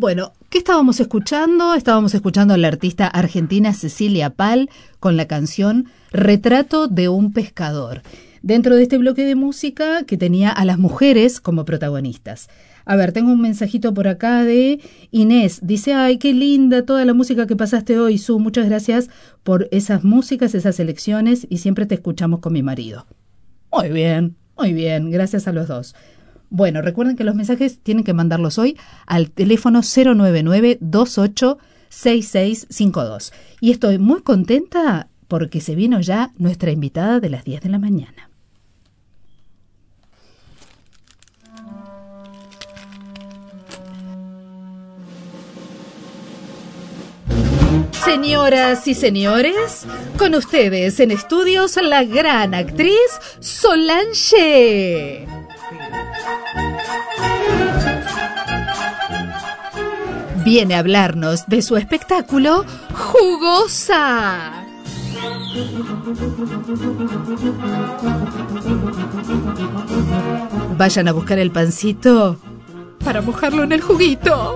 Bueno, ¿qué estábamos escuchando? Estábamos escuchando a la artista argentina Cecilia Pal con la canción Retrato de un pescador, dentro de este bloque de música que tenía a las mujeres como protagonistas. A ver, tengo un mensajito por acá de Inés. Dice, ay, qué linda toda la música que pasaste hoy, Su. Muchas gracias por esas músicas, esas selecciones, y siempre te escuchamos con mi marido. Muy bien, gracias a los dos. Bueno, recuerden que los mensajes tienen que mandarlos hoy al teléfono 099-286652. Y estoy muy contenta porque se vino ya nuestra invitada de las 10 de la mañana. Señoras y señores, con ustedes en estudios la gran actriz Solange. Viene a hablarnos de su espectáculo Jugosa. Vayan a buscar el pancito para mojarlo en el juguito.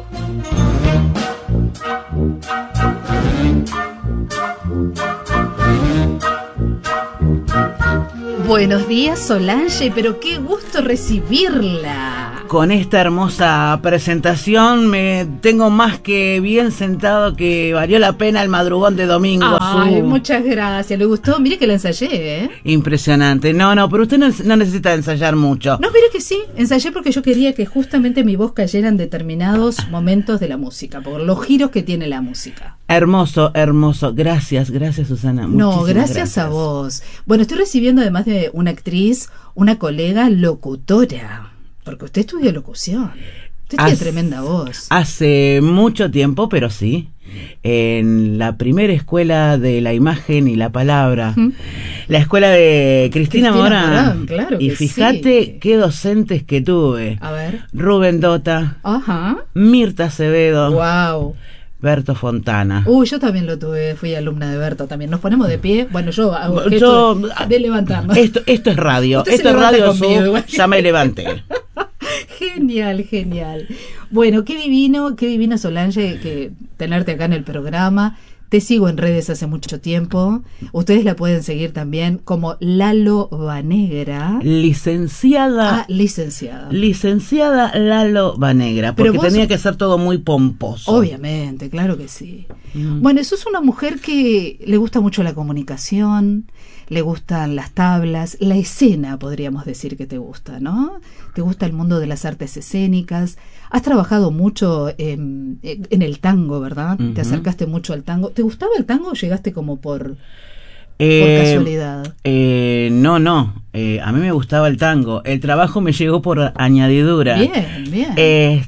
Buenos días, Solange, pero qué gusto recibirla. Con esta hermosa presentación me tengo más que bien sentado, que valió la pena el madrugón de domingo. Ay, muchas gracias, le gustó. Mire que la ensayé, ¿eh? Impresionante. No, pero usted no necesita ensayar mucho. No, mire que sí, ensayé porque yo quería que justamente mi voz cayera en determinados momentos de la música, por los giros que tiene la música. Hermoso. Gracias, Susana. No, gracias a vos. Bueno, estoy recibiendo además de una actriz, una colega locutora, porque usted estudió locución. Usted tiene tremenda voz. Hace mucho tiempo, pero sí. En la primera escuela de la imagen y la palabra, la escuela de Cristina Morán. Claro. Y fíjate sí. Qué docentes que tuve. A ver. Rubén Dota. Ajá. Mirta Acevedo. Wow. Berto Fontana. Yo también lo tuve, fui alumna de Berto también. Nos ponemos de pie. Bueno, yo hago gesto de levantarnos. Esto es radio. Usted esto es radio. Conmigo, ya me levanté. Genial. Bueno, qué divino, Solange, que tenerte acá en el programa. Te sigo en redes hace mucho tiempo. Ustedes la pueden seguir también como Lalo Banegra. Licenciada Lalo Banegra, porque tenía que ser todo muy pomposo. Obviamente, claro que sí. Bueno, sos una mujer que le gusta mucho la comunicación, le gustan las tablas, la escena, podríamos decir que te gusta, ¿no? Te gusta el mundo de las artes escénicas. Has trabajado mucho en el tango, ¿verdad? Te acercaste mucho al tango. ¿Te gustaba el tango o llegaste como por casualidad? No. A mí me gustaba el tango. El trabajo me llegó por añadidura. Bien.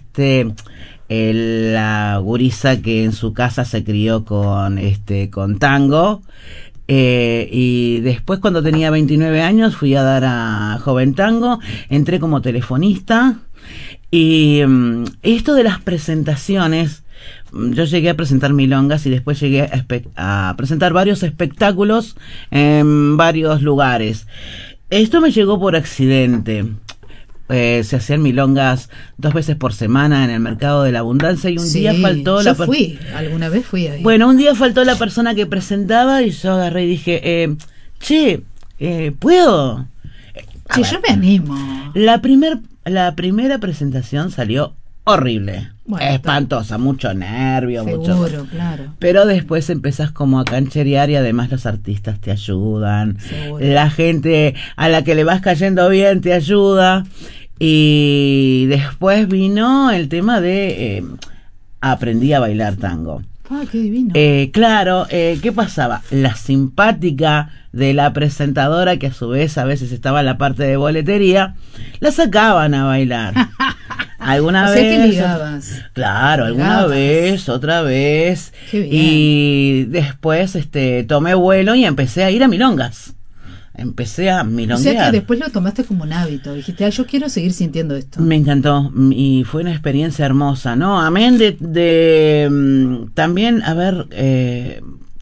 La gurisa que en su casa se crió con tango. Y después, cuando tenía 29 años, fui a dar a Joven Tango, entré como telefonista. Y esto de las presentaciones, yo llegué a presentar milongas y después llegué a presentar varios espectáculos en varios lugares. Esto me llegó por accidente. Se hacían milongas 2 veces por semana en el Mercado de la Abundancia, y un día faltó alguna vez fui ahí. Bueno, un día faltó la persona que presentaba y yo agarré y dije, ¿puedo? Yo me animo. La primera presentación salió horrible, espantosa, mucho nervio, seguro, claro. Pero después empezás como a cancherear y además los artistas te ayudan, seguro. La gente a la que le vas cayendo bien te ayuda, y después vino el tema de aprendí a bailar tango. Qué divino. Claro, ¿qué pasaba? La simpática de la presentadora, que a su vez a veces estaba en la parte de boletería, la sacaban a bailar. Alguna vez. Que ligabas. Claro, alguna vez, otra vez. Qué bien. Y después tomé vuelo y empecé a ir a milongas. Empecé a milonguear. O sea que después lo tomaste como un hábito. Dijiste, yo quiero seguir sintiendo esto. Me encantó y fue una experiencia hermosa, ¿no? Amén de también haber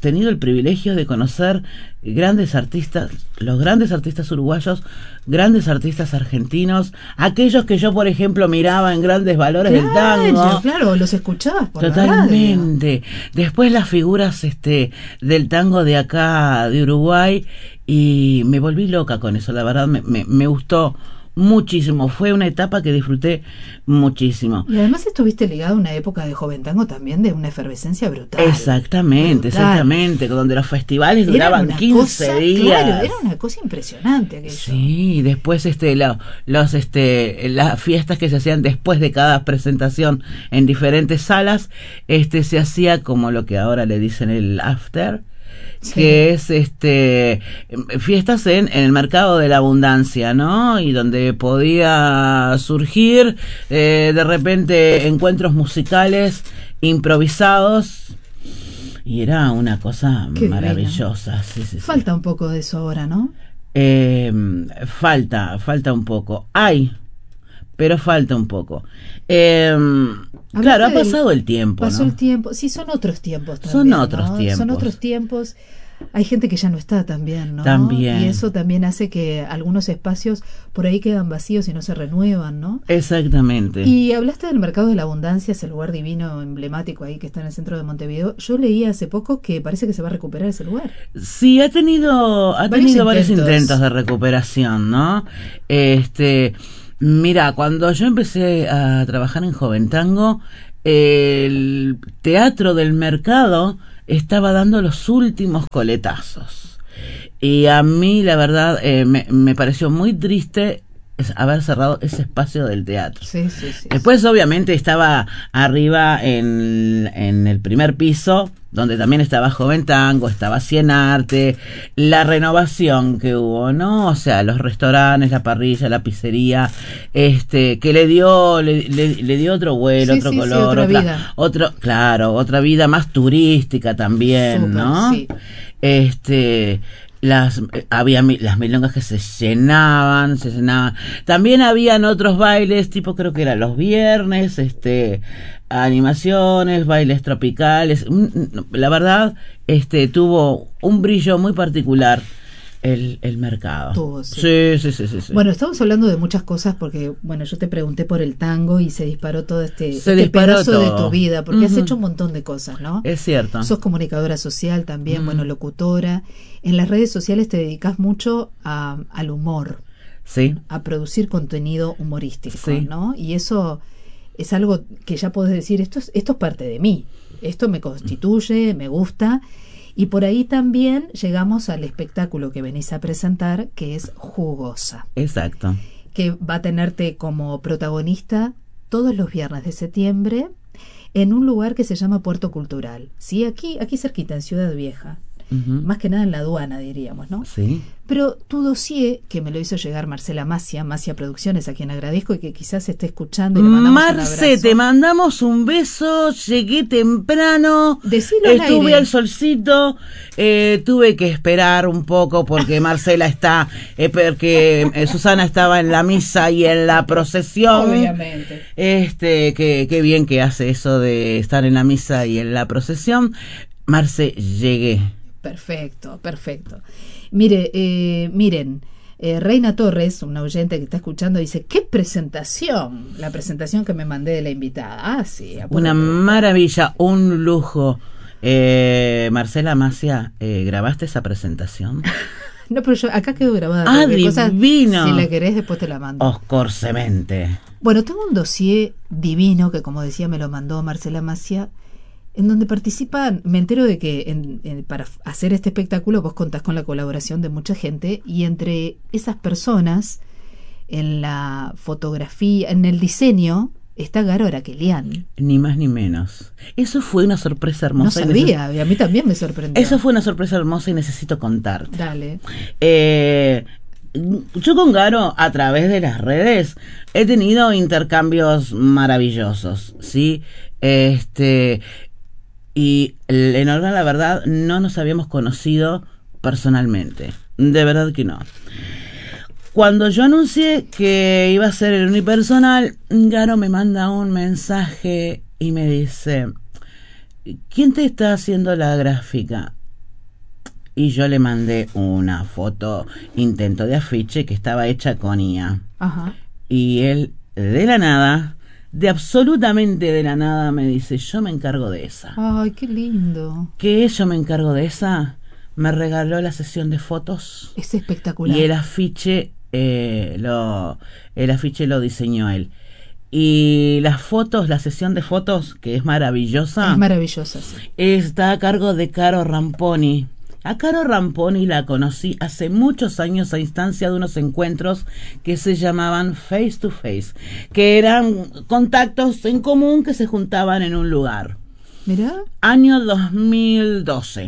tenido el privilegio de conocer grandes artistas, los grandes artistas uruguayos, grandes artistas argentinos, aquellos que yo, por ejemplo, miraba en Grandes Valores del tango. Claro, los escuchabas por totalmente. la radio. Después las figuras del tango de acá, de Uruguay, y me volví loca con eso, la verdad me gustó muchísimo, fue una etapa que disfruté muchísimo. Y además estuviste ligado a una época de Joven Tango también de una efervescencia brutal. Exactamente, donde los festivales duraban 15 días. Claro, era una cosa impresionante aquello. Sí, después las fiestas que se hacían después de cada presentación en diferentes salas, se hacía como lo que ahora le dicen el after. Sí. Que es fiestas en el mercado de la abundancia, ¿no? Y donde podía surgir de repente encuentros musicales improvisados, y era una cosa maravillosa. Sí. Falta un poco de eso ahora, ¿no? Falta un poco. Pero falta un poco. Claro, ha pasado el tiempo. Pasó el tiempo. Sí, son otros tiempos también. Son otros tiempos. Son otros tiempos. Hay gente que ya no está también, ¿no? También. Y eso también hace que algunos espacios por ahí quedan vacíos y no se renuevan, ¿no? Exactamente. Y hablaste del Mercado de la Abundancia, ese lugar divino, emblemático ahí que está en el centro de Montevideo. Yo leí hace poco que parece que se va a recuperar ese lugar. Sí, ha tenido varios intentos de recuperación, ¿no? Mira, cuando yo empecé a trabajar en Joven Tango, el Teatro del Mercado estaba dando los últimos coletazos. Y a mí, la verdad, me pareció muy triste haber cerrado ese espacio del teatro. Sí. Después, obviamente, estaba arriba en el primer piso, donde también estaba Joven Tango, estaba Cienarte, la renovación que hubo, ¿no? O sea, los restaurantes, la parrilla, la pizzería, que le dio otro vuelo, otro color, otra vida más turística también, Súper, ¿no? Sí. Había las milongas que se llenaban. También habían otros bailes, tipo creo que eran los viernes, animaciones, bailes tropicales. La verdad, tuvo un brillo muy particular el mercado. Sí. Bueno, estamos hablando de muchas cosas porque, yo te pregunté por el tango y se disparó todo este pedazo todo de tu vida, porque has hecho un montón de cosas, ¿no? Es cierto. Sos comunicadora social también, locutora. En las redes sociales te dedicas mucho al humor. Sí. A producir contenido humorístico, sí. ¿no? Y eso es algo que ya podés decir, esto es parte de mí, esto me constituye, me gusta. Y por ahí también llegamos al espectáculo que venís a presentar, que es Jugosa. Exacto. Que va a tenerte como protagonista todos los viernes de septiembre en un lugar que se llama Puerto Cultural. Sí, aquí cerquita, en Ciudad Vieja. Más que nada en la aduana, diríamos, ¿no? Sí. Pero tu dossier, que me lo hizo llegar Marcela Macia Producciones, a quien agradezco y que quizás esté escuchando, y le mandamos un abrazo. Te mandamos un beso, llegué temprano, Decilo estuve al solcito, tuve que esperar un poco porque Marcela porque Susana estaba en la misa y en la procesión. Obviamente. Qué bien que hace eso de estar en la misa y en la procesión. Marce, llegué. Perfecto. Miren, Reina Torres, una oyente que está escuchando, dice, ¡qué presentación! La presentación que me mandé de la invitada. Sí. Una maravilla, un lujo. Marcela Macia, ¿grabaste esa presentación? No, pero acá quedó grabada. Divino. Si la querés, después te la mando. Oscorcemente. Bueno, tengo un dossier divino que, como decía, me lo mandó Marcela Macia, en donde participan. Me entero de que para hacer este espectáculo vos contás con la colaboración de mucha gente, y entre esas personas, en la fotografía, en el diseño, está Garo Araquelian. Ni más ni menos. Eso fue una sorpresa hermosa. No sabía, y a mí también me sorprendió. Eso fue una sorpresa hermosa y necesito contarte. Dale. Yo con Garo, a través de las redes, he tenido intercambios maravillosos, ¿sí? Y en honor a la verdad, no nos habíamos conocido personalmente. De verdad que no. Cuando yo anuncié que iba a ser el unipersonal, Garo me manda un mensaje y me dice, ¿quién te está haciendo la gráfica? y yo le mandé una foto intento de afiche que estaba hecha con IA. Ajá. Y él, de la nada, de absolutamente de la nada, me dice, yo me encargo de esa. Ay, qué lindo. ¿Qué yo me encargo de esa? Me regaló la sesión de fotos. Es espectacular. Y el afiche lo diseñó él. Y las fotos, la sesión de fotos, que es maravillosa. Es maravillosa, sí. Está a cargo de Caro Ramponi. A Caro Ramponi la conocí hace muchos años a instancia de unos encuentros que se llamaban Face to Face, que eran contactos en común que se juntaban en un lugar. ¿Mirá? Año 2012.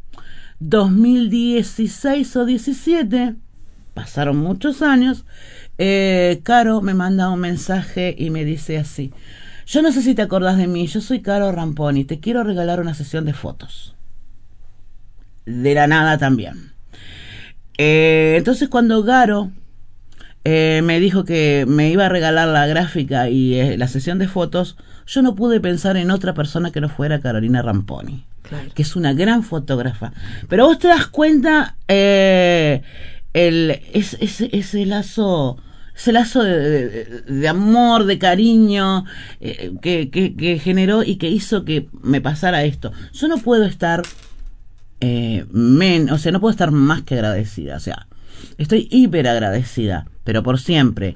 2016 o 17, pasaron muchos años, Caro me manda un mensaje y me dice así: yo no sé si te acordás de mí, yo soy Caro Ramponi, te quiero regalar una sesión de fotos. De la nada también. Entonces cuando Caro me dijo que me iba a regalar la gráfica y la sesión de fotos, yo no pude pensar en otra persona que no fuera Carolina Ramponi. Claro. Que es una gran fotógrafa. Pero vos te das cuenta ese lazo de amor, de cariño que generó y que hizo que me pasara esto. Yo no puedo estar no puedo estar más que agradecida. O sea, estoy hiper agradecida, pero por siempre.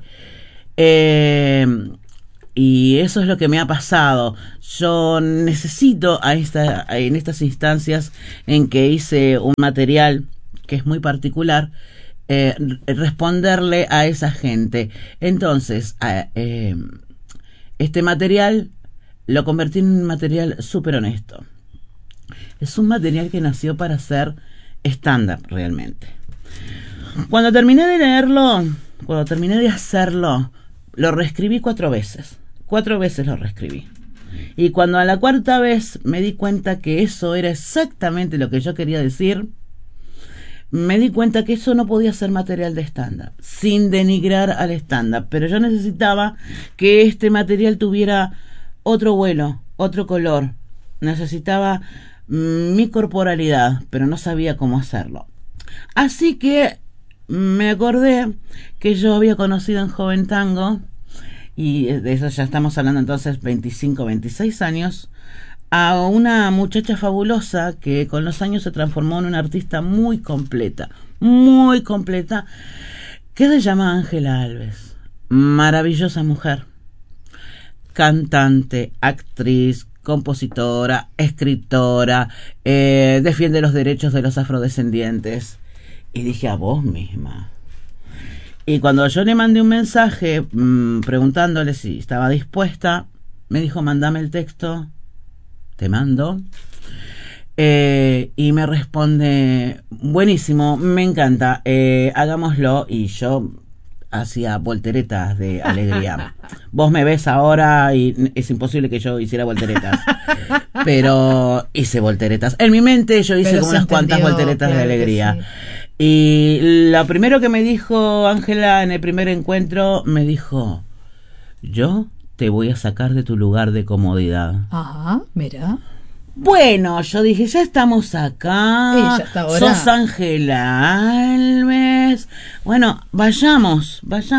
Y eso es lo que me ha pasado. Yo necesito en estas instancias en que hice un material que es muy particular, responderle a esa gente. Entonces, este material lo convertí en un material súper honesto. Es un material que nació para ser stand-up realmente. Cuando terminé de leerlo, cuando terminé de hacerlo, lo reescribí 4 veces. 4 veces lo reescribí. Y cuando a la 4ª vez me di cuenta que eso era exactamente lo que yo quería decir, me di cuenta que eso no podía ser material de stand-up, sin denigrar al stand-up. Pero yo necesitaba que este material tuviera otro vuelo, otro color. Necesitaba mi corporalidad, pero no sabía cómo hacerlo. Así que me acordé que yo había conocido en Joven Tango, y de eso ya estamos hablando entonces 25, 26 años, a una muchacha fabulosa que con los años se transformó en una artista muy completa, que se llama Ángela Alves. Maravillosa mujer, cantante, actriz, compositora, escritora, defiende los derechos de los afrodescendientes. Y dije, a vos misma. Y cuando yo le mandé un mensaje preguntándole si estaba dispuesta, me dijo, mandame el texto, te mando. Y me responde, buenísimo, me encanta, hagámoslo. Y yo hacía volteretas de alegría. Vos me ves ahora y es imposible que yo hiciera volteretas, pero hice volteretas. En mi mente yo hice como unas cuantas volteretas de alegría. Sí. Y lo primero que me dijo Ángela en el primer encuentro, me dijo, yo te voy a sacar de tu lugar de comodidad. Ajá, mira. Bueno, yo dije, ya estamos acá, sos Ángela Alves, bueno, vayamos.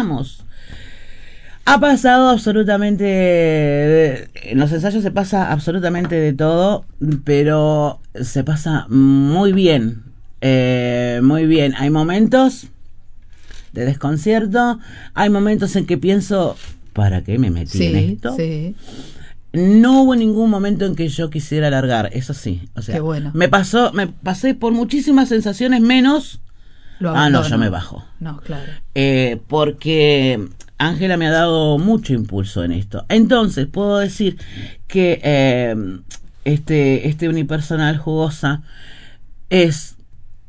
Ha pasado absolutamente, en los ensayos se pasa absolutamente de todo, pero se pasa muy bien, hay momentos de desconcierto, hay momentos en que pienso, ¿para qué me metí en esto? Sí. No hubo ningún momento en que yo quisiera largar, eso sí. O sea, qué bueno. Me pasé por muchísimas sensaciones menos. No, yo me bajo. No, claro. Porque Ángela me ha dado mucho impulso en esto. Entonces, puedo decir que este unipersonal Jugosa es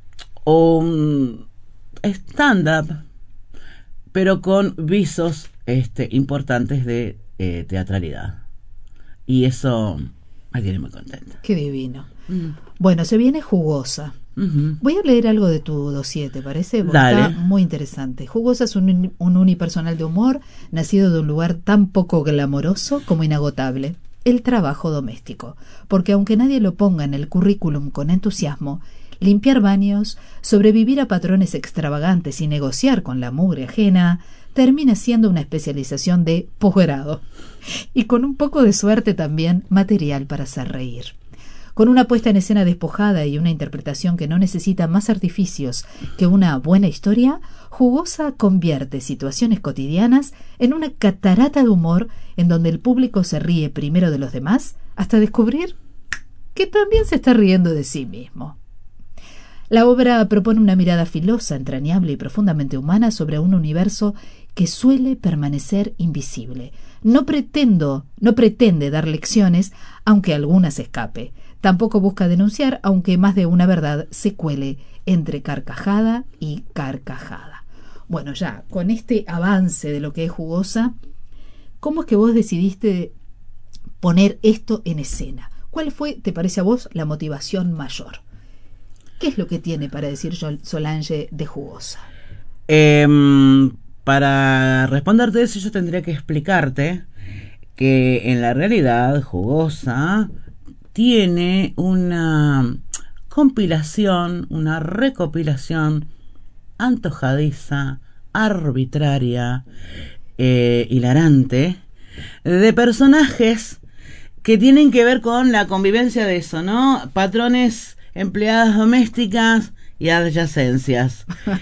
un stand-up, pero con visos importantes de teatralidad. Y eso me tiene muy contenta. Qué divino. Bueno, se viene Jugosa. Voy a leer algo de tu dossier, ¿te parece? Porque dale. Está muy interesante. Jugosa es un unipersonal de humor, nacido de un lugar tan poco glamoroso como inagotable, el trabajo doméstico. Porque aunque nadie lo ponga en el currículum con entusiasmo, limpiar baños, sobrevivir a patrones extravagantes y negociar con la mugre ajena termina siendo una especialización de posgrado. Y con un poco de suerte también material para hacer reír. Con una puesta en escena despojada y una interpretación que no necesita más artificios que una buena historia, Jugosa convierte situaciones cotidianas en una catarata de humor en donde el público se ríe primero de los demás hasta descubrir que también se está riendo de sí mismo. La obra propone una mirada filosa, entrañable y profundamente humana sobre un universo que suele permanecer invisible. No pretende dar lecciones, aunque algunas escape. Tampoco busca denunciar, aunque más de una verdad se cuele entre carcajada y carcajada. Bueno, ya, con este avance de lo que es Jugosa, ¿cómo es que vos decidiste poner esto en escena? ¿Cuál fue, te parece a vos, la motivación mayor? ¿Qué es lo que tiene para decir Solange de Jugosa? Para responderte eso, yo tendría que explicarte que en la realidad Jugosa tiene una compilación, una recopilación antojadiza, arbitraria, hilarante, de personajes que tienen que ver con la convivencia de eso, ¿no? Patrones, empleadas domésticas y adyacencias.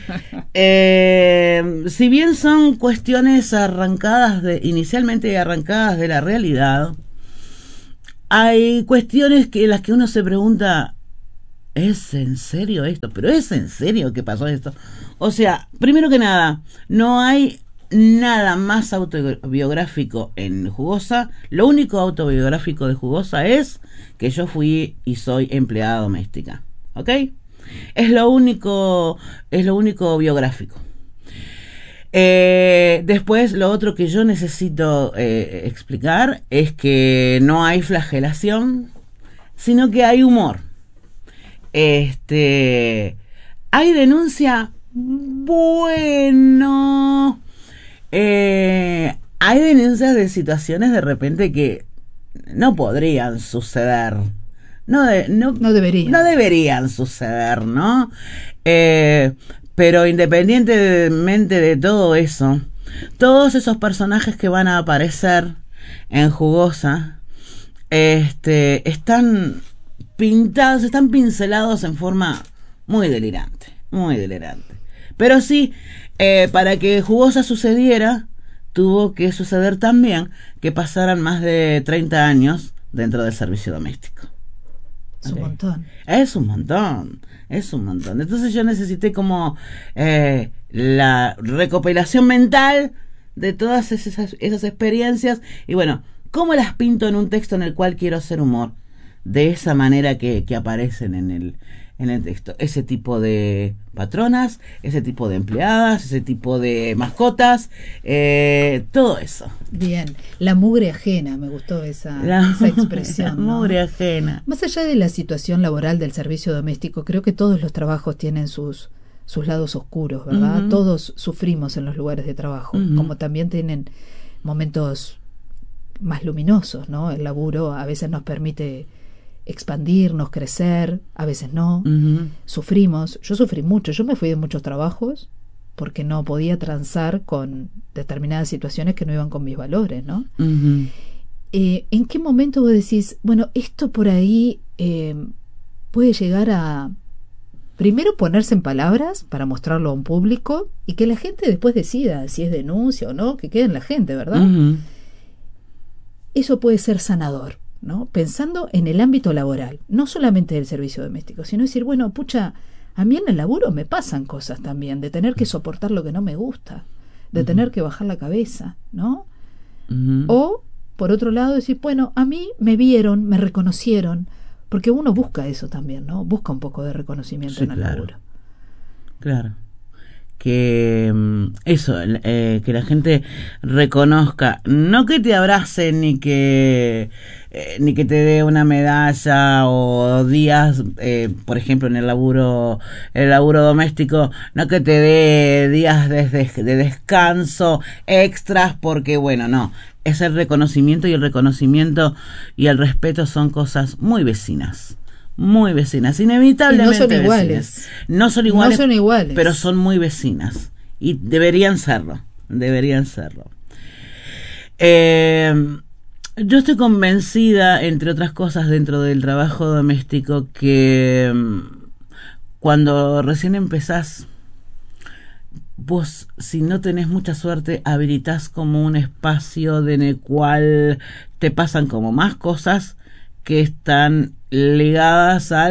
Si bien son cuestiones inicialmente arrancadas de la realidad, hay cuestiones en las que uno se pregunta, ¿es en serio esto? ¿Pero es en serio que pasó esto? O sea, primero que nada, no hay nada más autobiográfico en Jugosa. Lo único autobiográfico de Jugosa es que yo fui y soy empleada doméstica, ¿ok? Es lo único biográfico. Después, lo otro que yo necesito explicar es que no hay flagelación, sino que hay humor. Hay denuncia, bueno, hay denuncias de situaciones de repente que no podrían suceder. No deberían suceder, ¿no? Pero independientemente de todo eso, todos esos personajes que van a aparecer en Jugosa, están pintados, están pincelados en forma muy delirante, muy delirante. Pero sí, para que Jugosa sucediera, tuvo que suceder también que pasaran más de 30 años dentro del servicio doméstico. Es un montón. Es un montón. Entonces yo necesité como la recopilación mental de todas esas experiencias y bueno, ¿cómo las pinto en un texto en el cual quiero hacer humor? De esa manera que aparecen en el texto. Ese tipo de patronas, ese tipo de empleadas, ese tipo de mascotas, todo eso. Bien, la mugre ajena, me gustó esa expresión. La mugre ajena. Más allá de la situación laboral del servicio doméstico, creo que todos los trabajos tienen sus lados oscuros, ¿verdad? Uh-huh. Todos sufrimos en los lugares de trabajo, uh-huh, como también tienen momentos más luminosos, ¿no? El laburo a veces nos permite expandirnos, crecer, a veces no. Uh-huh. Sufrimos, yo sufrí mucho, yo me fui de muchos trabajos porque no podía transar con determinadas situaciones que no iban con mis valores, ¿no? Uh-huh. ¿En qué momento vos decís, bueno, esto por ahí puede llegar a primero ponerse en palabras para mostrarlo a un público y que la gente después decida si es denuncia o no, que quede en la gente, ¿verdad? Uh-huh. Eso puede ser sanador, ¿no? Pensando en el ámbito laboral, no solamente del servicio doméstico, sino decir, bueno, pucha, a mí en el laburo me pasan cosas también, de tener que soportar lo que no me gusta, de uh-huh, tener que bajar la cabeza, ¿no? Uh-huh. O, por otro lado, decir, bueno, a mí me vieron, me reconocieron, porque uno busca eso también, ¿no? Busca un poco de reconocimiento, sí, en el laburo. Claro. Que eso, que la gente reconozca, no que te abrace ni que te dé una medalla o días, por ejemplo en el laburo doméstico, no que te dé días de descanso extras porque bueno, no, es el reconocimiento y el respeto son cosas muy vecinas, muy vecinas, inevitablemente. Y no son vecinas. Iguales. No son iguales. No son iguales. Pero son muy vecinas. Y deberían serlo. Deberían serlo. Yo estoy convencida, entre otras cosas, dentro del trabajo doméstico, que cuando recién empezás, vos, si no tenés mucha suerte, habilitás como un espacio en el cual te pasan como más cosas que están ligadas a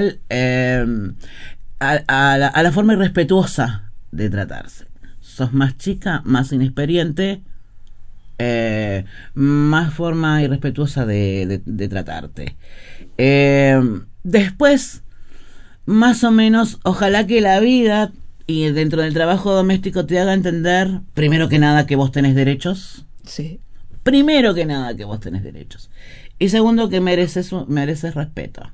la forma irrespetuosa de tratarse. Sos más chica, más inexperiente, más forma irrespetuosa de tratarte. Después, más o menos, ojalá que la vida y dentro del trabajo doméstico te haga entender, primero que nada, que vos tenés derechos. Sí. Primero que nada, que vos tenés derechos. Y segundo, que mereces respeto.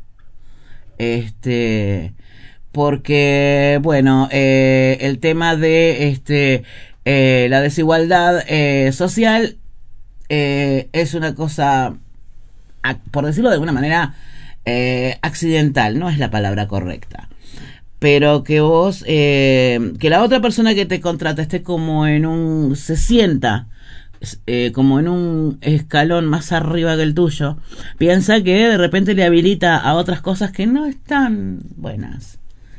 Porque, bueno, el tema de la desigualdad social es una cosa, por decirlo de alguna manera, accidental, no es la palabra correcta. Pero que vos, que la otra persona que te contrata esté como se sienta como en un escalón más arriba que el tuyo, piensa que de repente le habilita a otras cosas que no están buenas.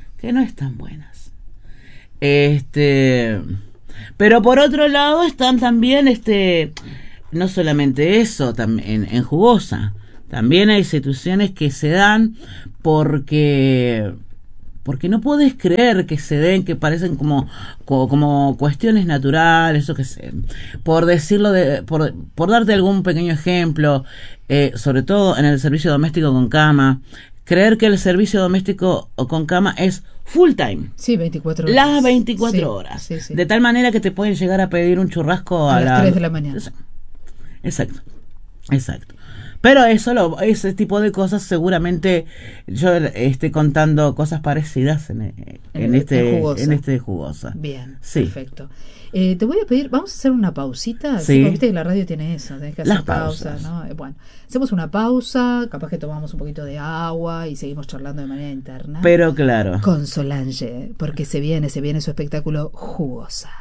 Pero por otro lado están también, no solamente eso, también en Jugosa, también hay situaciones que se dan porque no podés creer que se den, que parecen como cuestiones naturales, o que sé, por decirlo, por darte algún pequeño ejemplo, sobre todo en el servicio doméstico con cama, creer que el servicio doméstico con cama es full time. Sí, 24 horas. Las 24 horas. Sí, sí. De tal manera que te pueden llegar a pedir un churrasco a las 3 de la mañana. Exacto. Pero ese tipo de cosas, seguramente yo esté contando cosas parecidas en Jugosa. Bien, sí. Perfecto. Te voy a pedir, vamos a hacer una pausita. Sí. Porque viste que la radio tiene eso, tenés que hacer las pausas, ¿no? Bueno, hacemos una pausa, capaz que tomamos un poquito de agua y seguimos charlando de manera interna. Pero claro. Con Solange, porque se viene su espectáculo Jugosa.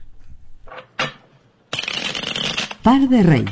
Par de Reinas.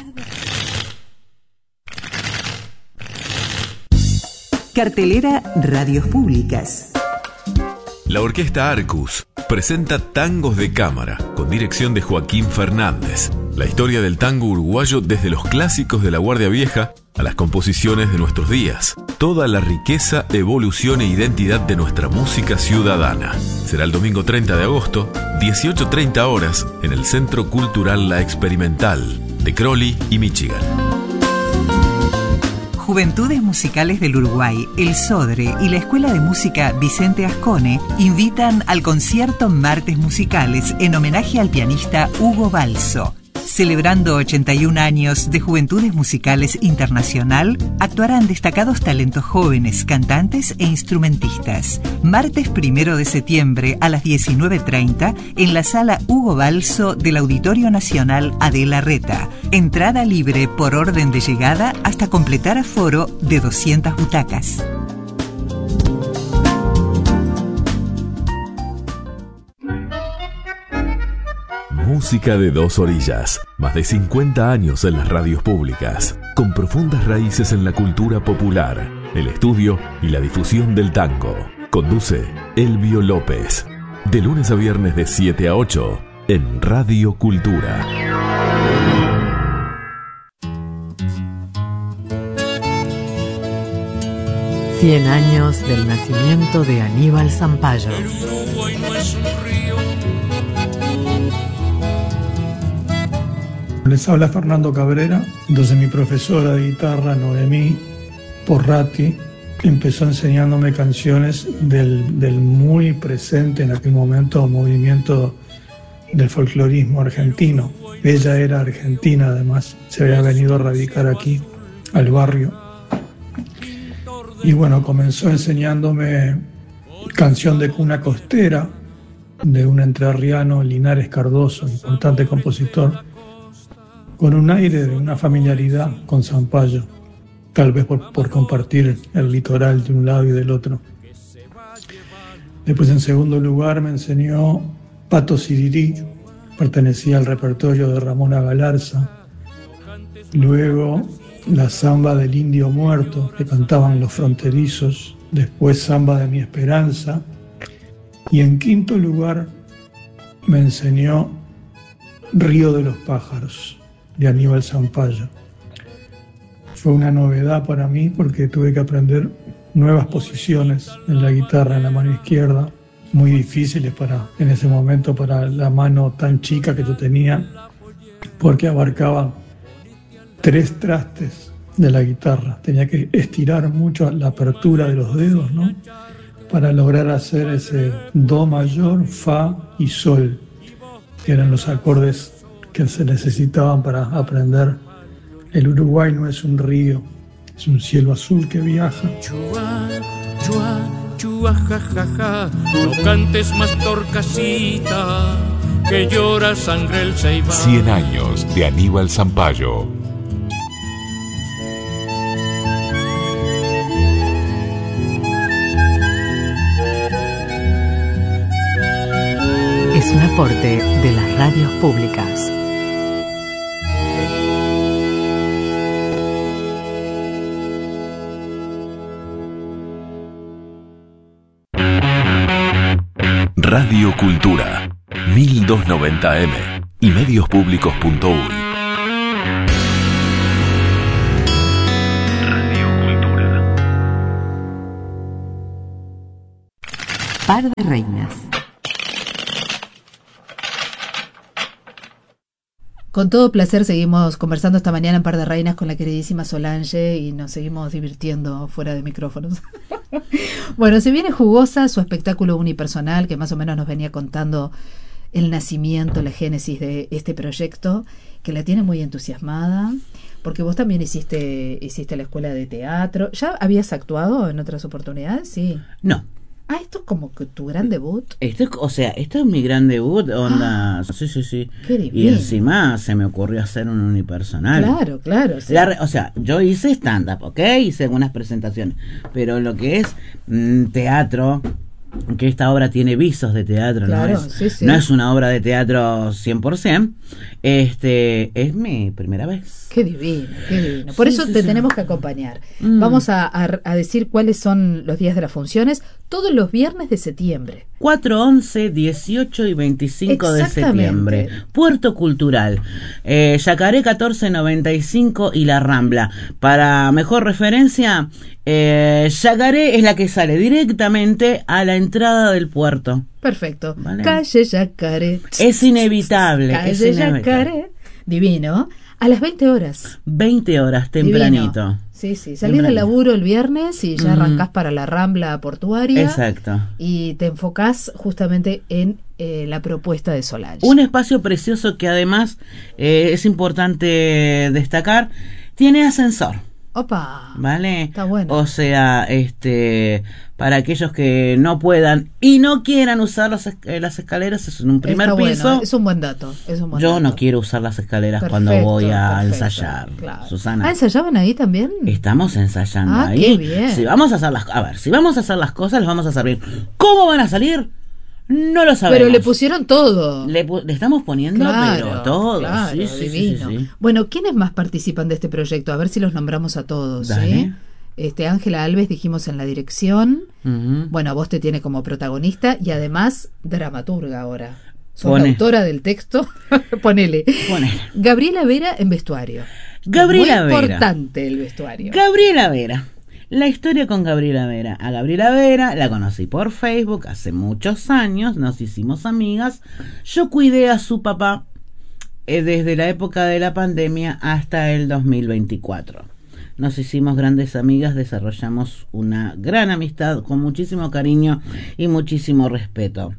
Cartelera Radios Públicas. La Orquesta Arcus presenta Tangos de Cámara, con dirección de Joaquín Fernández. La historia del tango uruguayo desde los clásicos de la Guardia Vieja a las composiciones de nuestros días. Toda la riqueza, evolución e identidad de nuestra música ciudadana. Será el domingo 30 de agosto, 18:30 horas, en el Centro Cultural La Experimental, de Crowley y Michigan. Juventudes Musicales del Uruguay, el Sodre y la Escuela de Música Vicente Ascone invitan al concierto Martes Musicales en homenaje al pianista Hugo Balso. Celebrando 81 años de Juventudes Musicales Internacional, actuarán destacados talentos jóvenes, cantantes e instrumentistas. Martes 1 de septiembre a las 19:30 en la Sala Hugo Balso del Auditorio Nacional Adela Reta. Entrada libre por orden de llegada hasta completar aforo de 200 butacas. Música de dos orillas. Más de 50 años en las radios públicas. Con profundas raíces en la cultura popular, el estudio y la difusión del tango. Conduce Elvio López. De lunes a viernes de 7 a 8 en Radio Cultura. Cien años del nacimiento de Aníbal Zampayo. El Uruguay no es un río. Les habla Fernando Cabrera. Entonces mi profesora de guitarra, Noemí Porrati, empezó enseñándome canciones del muy presente en aquel momento movimiento del folclorismo argentino. Ella era argentina, además, se había venido a radicar aquí, al barrio. Y bueno, comenzó enseñándome Canción de Cuna Costera, de un entrerriano, Linares Cardoso, importante compositor, con un aire de una familiaridad con Zampayo. tal vez por compartir el litoral de un lado y del otro. Después, en segundo lugar, me enseñó Pato Sirirí, pertenecía al repertorio de Ramona Galarza. Luego, la samba del Indio Muerto, que cantaban los Fronterizos. Después, Samba de mi Esperanza. Y en quinto lugar, me enseñó Río de los Pájaros, de Aníbal Zampayo. Fue una novedad para mí porque tuve que aprender nuevas posiciones en la guitarra, en la mano izquierda, muy difíciles en ese momento para la mano tan chica que yo tenía, porque abarcaba 3 trastes de la guitarra. Tenía que estirar mucho la apertura de los dedos, ¿no?, para lograr hacer ese do mayor, fa y sol, que eran los acordes que se necesitaban para aprender. El Uruguay no es un río, es un cielo azul que viaja. Chua, chua, chua, ja, ja, ja. No cantes más, Torcasita, que llora sangre el Ceibal. 100 años de Aníbal Zampayo. Es un aporte de las radios públicas. Radio Cultura, 1290M y mediospublicos.uy. Radio Cultura. Par de reinas. Con todo placer seguimos conversando esta mañana en Par de Reinas con la queridísima Solange y nos seguimos divirtiendo fuera de micrófonos. Bueno, se viene jugosa su espectáculo unipersonal que más o menos nos venía contando el nacimiento, la génesis de este proyecto, que la tiene muy entusiasmada, porque vos también hiciste la escuela de teatro. ¿Ya habías actuado en otras oportunidades? Sí. No. Ah, esto es como que tu gran debut. Esto es mi gran debut, onda. Sí. Qué divino. Y encima se me ocurrió hacer un unipersonal. Claro. Sí. Yo hice stand-up, ¿ok? Hice algunas presentaciones. Pero lo que es teatro, que esta obra tiene visos de teatro, claro, no es una obra de teatro 100%, es mi primera vez. Qué divino. Por eso te tenemos que acompañar. Vamos a decir cuáles son los días de las funciones, todos los viernes de septiembre. 4, 11, 18 y 25 de septiembre. Puerto Cultural, Yacaré 1495 y La Rambla. Para mejor referencia, Yacaré es la que sale directamente a la entrada del puerto. Perfecto. ¿Vale? Calle Yacaré. Es inevitable. Calle Yacaré. Divino. A las 20 horas. 20 horas, tempranito. Divino. Sí, salís del laburo el viernes y ya arrancás para la Rambla portuaria. Exacto. Y te enfocás justamente en la propuesta de Solange. Un espacio precioso que además es importante destacar, tiene ascensor. Opa. ¿Vale? Está bueno. O sea, para aquellos que no puedan y no quieran usar las escaleras, es en un primer Está piso. Bueno. Es un buen dato. Yo no quiero usar las escaleras cuando voy a ensayar. Claro. Susana. ¿Ensayaban ahí también? Estamos ensayando ahí. Qué bien. Si vamos a hacer las cosas, las vamos a hacer bien. ¿Cómo van a salir? No lo sabemos. Pero le pusieron todo. Le estamos poniendo, pero todo. Claro, divino. Sí. Bueno, ¿quiénes más participan de este proyecto? A ver si los nombramos a todos. Dale. Ángela Alves, dijimos, en la dirección. Uh-huh. Bueno, a vos te tiene como protagonista y además dramaturga ahora. Sos la autora del texto. Ponele. Gabriela Vera en vestuario. Muy importante el vestuario. Gabriela Vera. La historia con Gabriela Vera. A Gabriela Vera la conocí por Facebook hace muchos años, nos hicimos amigas. Yo cuidé a su papá desde la época de la pandemia hasta el 2024. Nos hicimos grandes amigas, desarrollamos una gran amistad con muchísimo cariño y muchísimo respeto.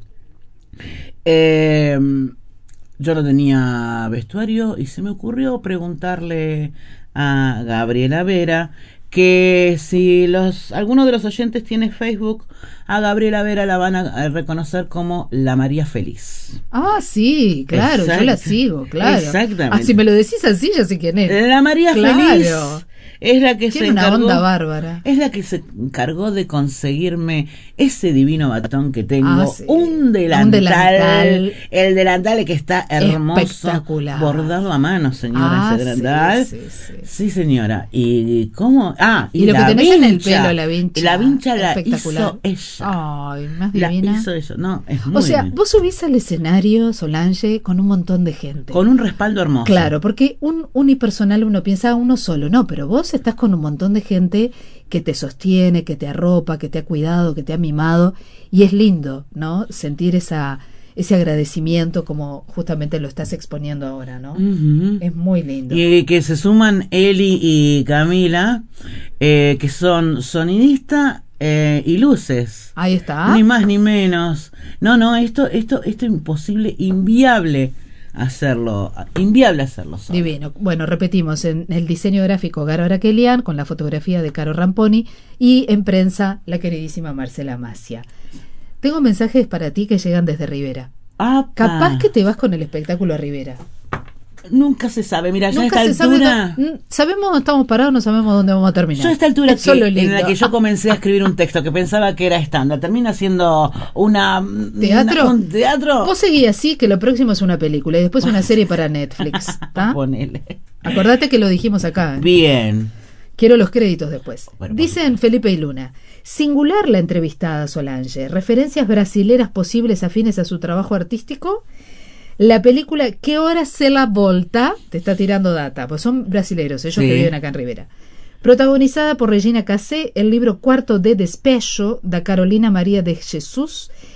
Yo no tenía vestuario y se me ocurrió preguntarle a Gabriela Vera que si alguno de los oyentes tiene Facebook, a Gabriela Vera la van a reconocer como la María Feliz. Ah, sí, claro. Exacto. Yo la sigo, claro. Exactamente. Si me lo decís así, ya sé quién es. La María Feliz Es la que Tiene se una encargó, onda bárbara. es la que se encargó de conseguirme ese divino batón que tengo, Sí. un delantal, el delantal que está hermoso, espectacular, bordado a mano, señora, ese delantal. Sí, señora. ¿Y cómo? Y lo la que tenés vincha, en el pelo, la vincha. La vincha la espectacular. hizo ella. Ay, más divina. La hizo ella. No, es muy O sea, bien. vos subís al escenario, Solange, con un montón de gente. Con un respaldo hermoso. Claro, porque un unipersonal uno piensa uno solo, no, pero vos estás con un montón de gente que te sostiene, que te arropa, que te ha cuidado, que te ha mimado, y es lindo, ¿no? Sentir ese agradecimiento como justamente lo estás exponiendo ahora, ¿no? Uh-huh. Es muy lindo. Y que se suman Eli y Camila, que son sonidista y luces. Ahí está. Ni más ni menos. No, esto es imposible, inviable hacerlo solo. Divino. Bueno, repetimos, en el diseño gráfico Garo Araquelian, con la fotografía de Caro Ramponi, y en prensa la queridísima Marcela Macia. Tengo mensajes para ti que llegan desde Rivera. ¡Apa! Capaz que te vas con el espectáculo a Rivera. Nunca se sabe, mira, ya a Nunca esta se altura... sabemos dónde estamos parados, no sabemos dónde vamos a terminar. Yo a esta altura Eso es lo lindo. en la que yo comencé a escribir un texto que pensaba que era estándar, termina siendo un teatro. Vos seguí así, que lo próximo es una película y después una serie para Netflix. ¿Tá? Ponele. Acordate que lo dijimos acá. Bien. Quiero los créditos después. Bueno, Dicen Felipe y Luna. Singular la entrevistada Solange. Referencias brasileras posibles afines a su trabajo artístico. La película ¿Qué hora se la volta? Te está tirando data, pues son brasileros, ellos que viven acá en Rivera. Protagonizada por Regina Casé, el libro Cuarto de Despecho, da Carolina María de Jesús